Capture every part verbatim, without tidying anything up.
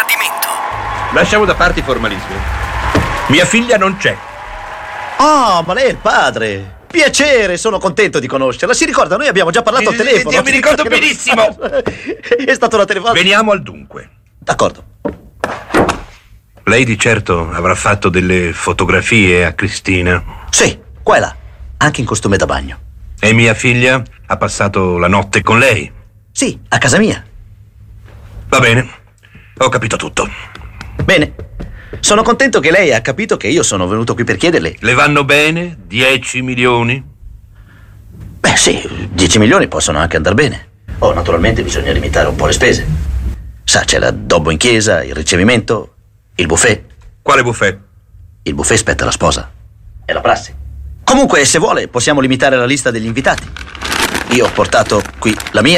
gradimento. Lasciamo da parte i formalismi. Mia figlia non c'è. Ah, ma lei è il padre. Piacere, sono contento di conoscerla. Si ricorda, noi abbiamo già parlato al telefono. Io mi ricordo benissimo. È stata una telefonata. Veniamo al dunque. D'accordo. Lei di certo avrà fatto delle fotografie a Cristina. Sì, qua e là, anche in costume da bagno. E mia figlia ha passato la notte con lei? Sì, a casa mia. Va bene, ho capito tutto. Bene, sono contento che lei ha capito che io sono venuto qui per chiederle. Le vanno bene? dieci milioni? Beh sì, dieci milioni possono anche andare bene. Oh, naturalmente bisogna limitare un po' le spese. Sa, c'è l'addobbo in chiesa, il ricevimento, il buffet. Quale buffet? Il buffet spetta alla sposa. È la prassi. Comunque, se vuole, possiamo limitare la lista degli invitati. Io ho portato qui la mia.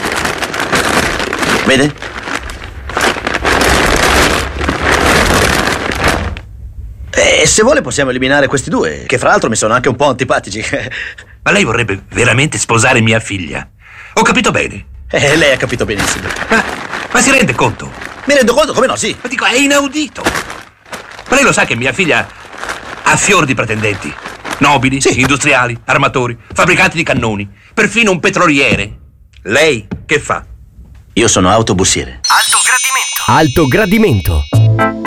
Vede? E se vuole possiamo eliminare questi due, che fra l'altro mi sono anche un po' antipatici. Ma lei vorrebbe veramente sposare mia figlia? Ho capito bene. Eh, lei ha capito benissimo. Ma, ma si rende conto? Mi rendo conto, come no, sì. Ma dico, è inaudito. Ma lei lo sa che mia figlia ha fior di pretendenti. Nobili, sì. Industriali, armatori, fabbricanti di cannoni, perfino un petroliere. Lei che fa? Io sono autobussiere. Alto gradimento. Alto gradimento.